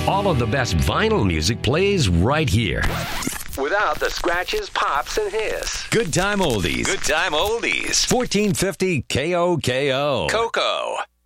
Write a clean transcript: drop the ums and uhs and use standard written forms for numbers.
All of the best vinyl music plays right here. Without the scratches, pops, and hiss. Good time oldies. Good time oldies. 1450 KOKO. Coco.